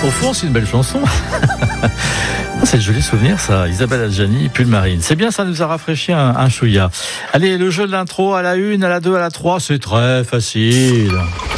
Au fond, c'est une belle chanson. C'est le joli souvenir, ça. Isabelle Adjani, Pull Marine. C'est bien, ça nous a rafraîchi un chouïa. Allez, le jeu de l'intro à la 1, à la 2, à la 3, c'est très facile.